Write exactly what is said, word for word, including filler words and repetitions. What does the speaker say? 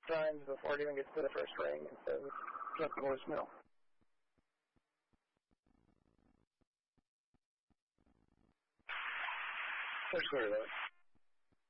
times before it even gets to the first ring, and says, get the voicemail. First clear, though.